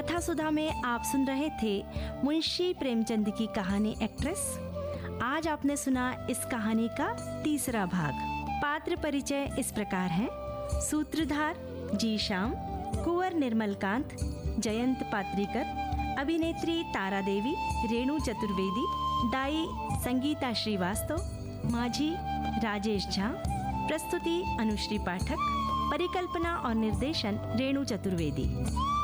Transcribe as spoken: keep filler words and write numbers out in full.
कथा सुधा में आप सुन रहे थे मुंशी प्रेमचंद की कहानी एक्ट्रेस। आज आपने सुना इस कहानी का तीसरा भाग। पात्र परिचय इस प्रकार हैं: सूत्रधार जीशाम, कुंवर निर्मलकांत, जयंत पात्रीकर, अभिनेत्री तारा देवी, रेणु चतुर्वेदी, दाई संगीता श्रीवास्तव, माझी राजेश झा, प्रस्तुति अनुश्री पाठक, परिकल्पना और निर्देशन रेणु चतुर्वेदी।